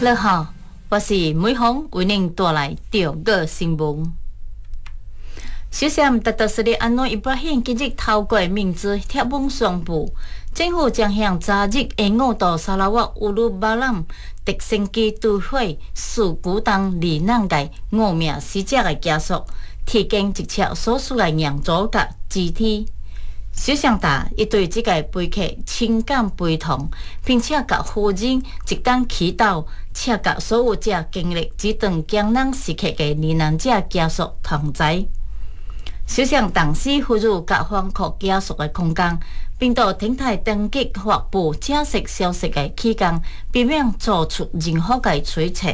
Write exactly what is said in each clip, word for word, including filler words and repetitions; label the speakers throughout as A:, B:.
A: 你好，我是美芳，为您带来中国新闻。首先，特特斯里安诺伊布拉欣今日透过名字贴文宣布，政府将向昨日下午到沙拉越乌鲁巴朗直升机坠毁事故中罹难的五名死者的家属提供一切所需的援助甲支持。首相达伊对这个悲剧深感悲痛，并且甲夫人一同祈祷，且甲所有者经历这段艰难时刻的罹难者家属同在。首相同时呼吁甲反抗家属的空间，并到停台登记发布正式消息的期间，避免做出任何的推测。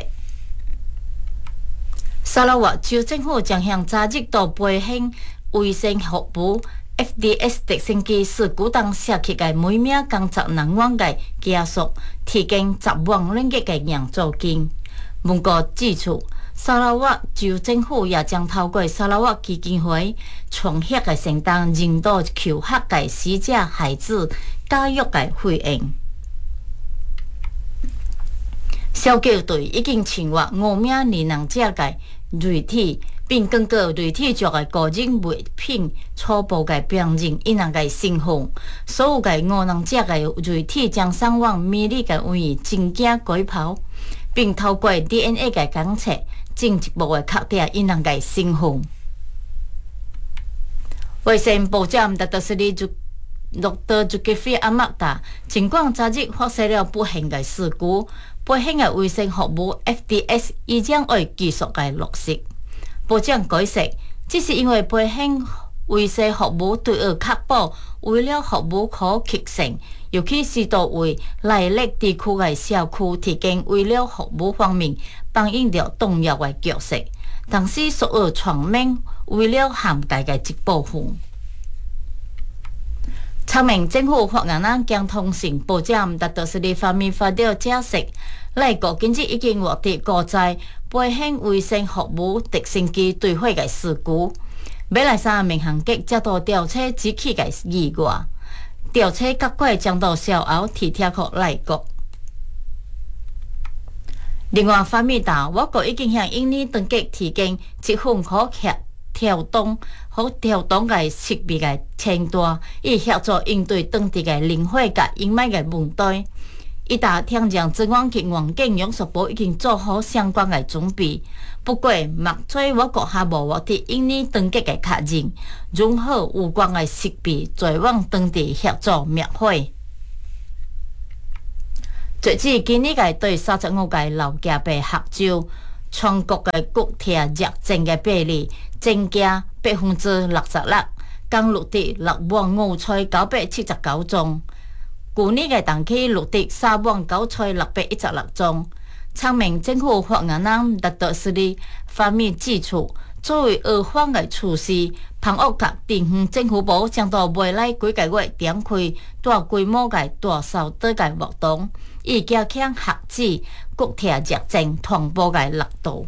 A: 沙拉越州政府将向昨日到北兴卫生服务 F D S 直升机事故中死去的每名工作人员的家属提供十万令吉的援助金。文告指出，沙拉越州政府也将透过沙拉越基金会创协的承担人道求学的死者孩子教育的费用。消救队已经寻获五名罹难者的遗体，并根据遗体中的个人物品初步的辨认因人的身份。所有的五人者的遗体将送往美丽的为真假解剖，并透过 D N A 的检测，进一步的确定因人的身份。卫生部长特特斯里就洛德朱吉菲阿麦达尽管昨日发生了不幸的事故，北兴的卫生服务 F D S 依将会继续的落实。部长解释，这是因为北兴卫生服务对而确保为了服务可及性，尤其是对为内陆地区的社区提供为了服务方面扮演着重要的角色，同时所有全面为了涵盖的一部分。参明政府发言人兼通讯部长特特斯里方面发表解释，内国今日已经获得告在北兴卫生服务直升机坠毁的事故。马来西亚民航局接到调查之起的意外，调查结果将到稍后提贴给内国。另外方面，达我国已经向印尼当局提供一份可协调动和调动的设备的清单，以协助应对当地的磷火甲阴霾的问题。伊达听讲，资源及环境永续部已经做好相关的准备。不过，目前我国还无获得印尼当局的确认，如何有关的设备前往当地协助灭火。截至今日的对三十五个老家被下周，全国的骨体热症的比例增加百分之六十六，共录得六万五千九百七十九宗。去年的同期录得三万九千六百一十六宗。参明政府发言人特特斯里方面指出，作为预防的措施，澎湖及地方政府部将到未来几个月展开大规模的大扫地的活动，以加强遏制骨体热症传播的力度。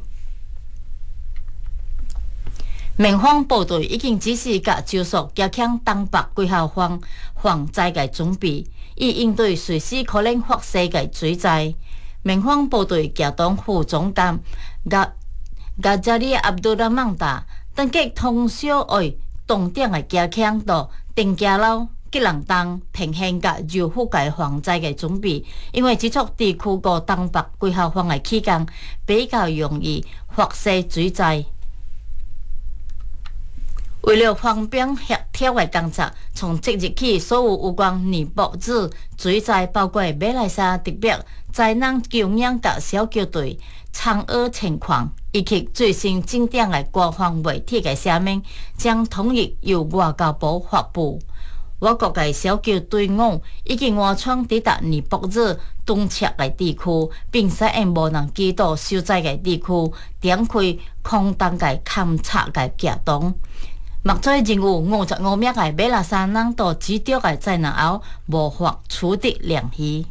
A: 民防部队已经指示甲州属加强东北季候风防灾的准备，以应对随时可能发生的水灾。民防部队交通副总监加加扎里阿卜杜拉曼达当局通宵为重点的加强到丁家楼、吉兰东、平兴甲柔佛界防灾的准备，因为这处地区过东北季候风的期间比较容易发生水灾。为了方便协调的工作，从即日起，所有有关尼泊尔水灾，包括马来西亚特别灾难救援甲小救队参考情况，以及最新进展的官方媒体的声明，将统一由外交部发布。我国的小救队伍已经完全抵达尼泊尔东侧的地区，并使用无人机到受灾的地区，展开空中的勘察的行动。目前仍有五十五名的马来西亚人到指导的灾难后无法取得联系。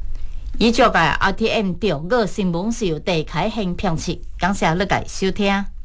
A: 以上的 R T M 中国新闻是由地开兴编辑，感谢你的收听。